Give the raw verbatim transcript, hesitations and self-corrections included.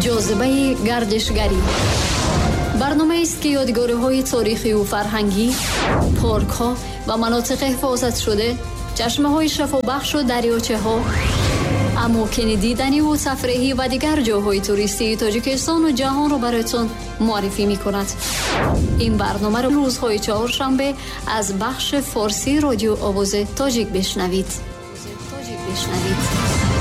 جاذبه گردشگری برنامه است که یادگاری‌های تاریخی و فرهنگی، پارک‌ها و مناطق حفاظت شده، چشمه‌های شفابخش و دریاچه‌ها، اماکن دیدنی و تفریحی و دیگر جاهای توریستی تاجیکستان و جهان را برایتان معرفی می‌کند. این برنامه را روزهای چهارشنبه از بخش فارسی رادیو آواز تاجیک بشنوید. تاجیک بشنوید.